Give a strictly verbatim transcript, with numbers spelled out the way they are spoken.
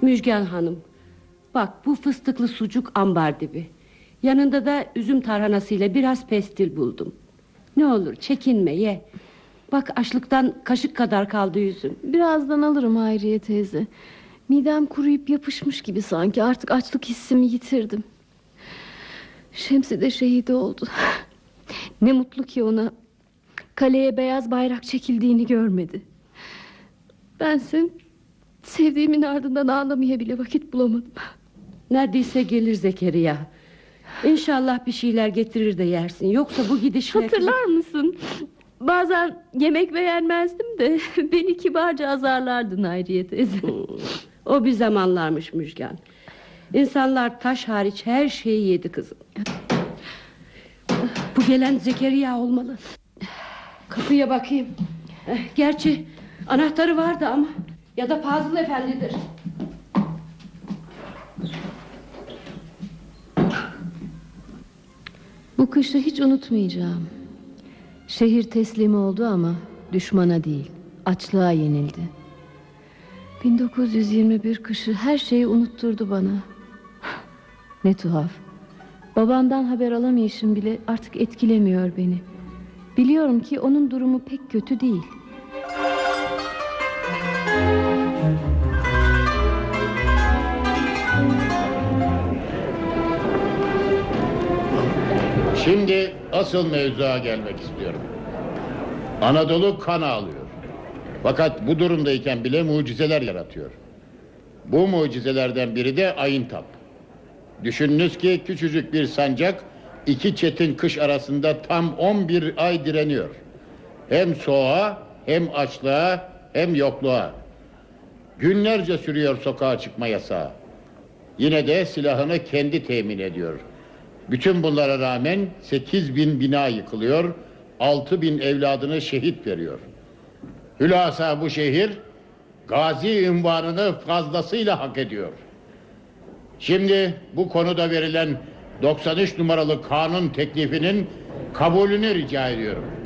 Müjgan Hanım, bak bu fıstıklı sucuk ambar dibi. Yanında da üzüm tarhanasıyla biraz pestil buldum. Ne olur çekinme, ye. Bak açlıktan kaşık kadar kaldı yüzün. Birazdan alırım Hayriye teyze. Midem kuruyup yapışmış gibi sanki. Artık açlık hissimi yitirdim. Şemsi de şehit oldu. Ne mutlu ki ona. Kaleye beyaz bayrak çekildiğini görmedi. Bense sevdiğimin ardından ağlamaya bile vakit bulamadım. Neredeyse gelir Zekeriya. İnşallah bir şeyler getirir de yersin. Yoksa bu gidişle... Hatırlar mısın? Bazen yemek beğenmezdim de beni kibarca azarlardın Hayriye teyze. O bir zamanlarmış Müjgan. İnsanlar taş hariç her şeyi yedi kızım. Bu gelen Zekeriya olmalı. Kapıya bakayım. Gerçi anahtarı vardı ama. Ya da Fazıl Efendi'dir. Bu kışı hiç unutmayacağım. Şehir teslim oldu ama düşmana değil, açlığa yenildi. bin dokuz yüz yirmi bir kışı her şeyi unutturdu bana. Ne tuhaf. Babamdan haber alamayışım bile artık etkilemiyor beni. Biliyorum ki onun durumu pek kötü değil. Şimdi asıl mevzuya gelmek istiyorum. Anadolu kan ağlıyor. Fakat bu durumdayken bile mucizeler yaratıyor. Bu mucizelerden biri de Ayıntap. Düşününüz ki küçücük bir sancak iki çetin kış arasında tam on bir ay direniyor. Hem soğuğa, hem açlığa, hem yokluğa. Günlerce sürüyor sokağa çıkma yasağı. Yine de silahını kendi temin ediyor. Bütün bunlara rağmen sekiz bin bina yıkılıyor, altı bin evladını şehit veriyor. Hülasa bu şehir gazi unvanını fazlasıyla hak ediyor. Şimdi bu konuda verilen doksan üç numaralı kanun teklifinin kabulünü rica ediyorum.